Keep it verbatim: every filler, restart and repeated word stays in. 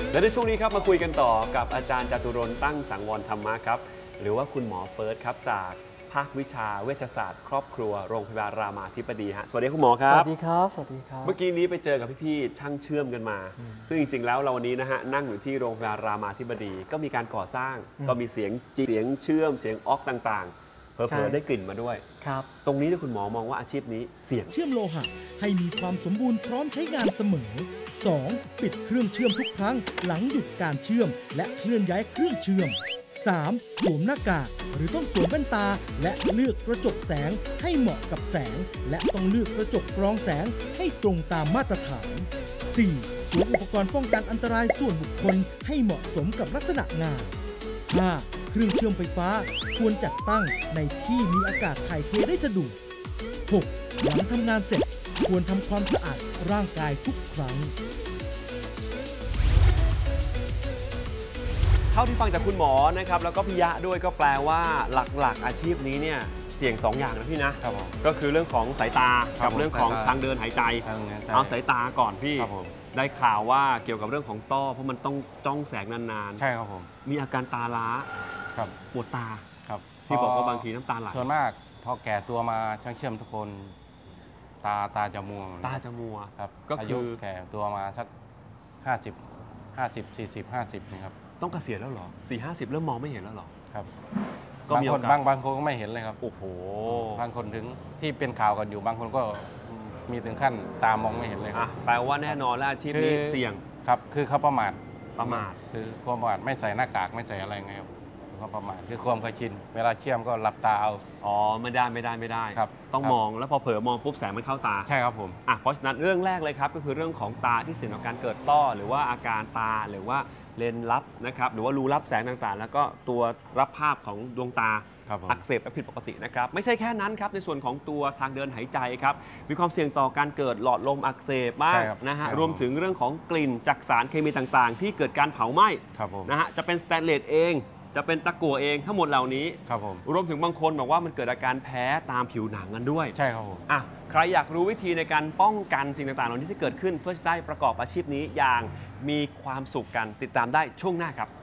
และในช่วงนี้ครับมาคุยกันต่อกับอาจารย์จตุรนต์ตั้งสังวรธรรมะครับหรือว่าคุณหมอเฟิร์สครับจากภาควิชาเวชศาสตร์ครอบครัวโรงพยาบาลรามาธิบดีฮะสวัสดีคุณหมอครับสวัสดีครับสวัสดีครับเมื่อกี้นี้ไปเจอกับพี่ๆช่างเชื่อมกันมาซึ่งจริงๆแล้วเราวันนี้นะฮะนั่งอยู่ที่โรงพยาบาลรามาธิบดีก็มีการก่อสร้างก็มีเสียงเสียงเชื่อมเสียงออกต่างๆเผลอๆได้กลิ่นมาด้วยครับตรงนี้ที่คุณหมอมองว่าอาชีพนี้เสี่ยงเชื่อมโลหะให้มีความสมบูรณ์พร้อมใช้งานเสมอ สอง. ปิดเครื่องเชื่อมทุกครั้งหลังหยุดการเชื่อมและเคลื่อนย้ายเครื่องเชื่อม สาม. สวมหน้ากากหรือต้องสวมแว่นตาและเลือกกระจกแสงให้เหมาะกับแสงและต้องเลือกกระจกกรองแสงให้ตรงตามมาตรฐาน สี่. สวมอุปกรณ์ป้องกันอันตรายส่วนบุคคลให้เหมาะสมกับลักษณะงาน ห้า. เครื่องเชื่อมไฟฟ้าควรจัดตั้งในที่มีอากาศถ่ายเทได้สะดวก หก. หลังทำงานเสร็จควรทำความสะอาดร่างกายทุกครั้งเท่าที่ฟังจากคุณหมอนะครับแล้วก็พิยะด้วยก็แปลว่าหลักๆอาชีพนี้เนี่ยเสี่ยงสองอย่างนะพี่นะครับก็คือเรื่องของสายตากับเรื่องของทางเดินหายใจเอาสายตาก่อนพี่ได้ข่าวว่าเกี่ยวกับเรื่องของต้อเพราะมันต้องจ้องแสงนานๆใช่ครับผมมีอาการตาล้าครับปวดตาครับที่บอกว่าบางทีน้ำตาไหลส่วนมากพอแก่ตัวมาช่างเชื่อมทุกคนตาตาจะมัวตาจะมัวครับก็คือแก่ตัวมาสักห้าสิบห้าสิบสี่สิบห้าสิบนี่ครับต้องเกษียณแล้วเหรอสี่ห้าสิบเริ่มมองไม่เห็นแล้วเหรอครับก็มีบางบางคนก็ไม่เห็นเลยครับโอ้โหบางคนถึงที่เป็นข่าวกันอยู่บางคนก็มีถึงขั้นตามองไม่เห็นเลยครับแปลว่าแน่นอนแล้วอาชีพนี้เสี่ยงครับคือเขาประมาทประมาทคือความประมาทไม่ใส่หน้ากากไม่ใส่อะไรไงครับความประมาทคือความเคยชินเวลาเชื่อมก็หลับตาเอาอ๋อไม่ได้ไม่ได้ไม่ได้ครับต้องมองแล้วพอเผลอมองปุ๊บแสงมันเข้าตาใช่ครับผมอ่ะเพราะฉะนั้นเรื่องแรกเลยครับก็คือเรื่องของตาที่เสี่ยงต่อการเกิดต้อหรือว่าอาการตาหรือว่าเลนส์ลับนะครับหรือว่ารูรับแสงต่างๆแล้วก็ตัวรับภาพของดวงตาอักเสบและผิดปกตินะครับไม่ใช่แค่นั้นครับในส่วนของตัวทางเดินหายใจครับมีความเสี่ยงต่อการเกิดหลอดลมอักเสบมากนะฮะรวมถึงเรื่องของกลิ่นจากสารเคมีต่างๆที่เกิดการเผาไหม้นะฮะจะเป็นสแตนเลสเองจะเป็นตะกั่วเองทั้งหมดเหล่านี้ครับผมรวมถึงบางคนบอกว่ามันเกิดอาการแพ้ตามผิวหนังกันด้วยใช่ครับผมอ่ะใครอยากรู้วิธีในการป้องกันสิ่งต่างๆเหล่านี้ที่เกิดขึ้นเพื่อจะได้ประกอบอาชีพนี้อย่างมีความสุขกันติดตามได้ช่วงหน้าครับ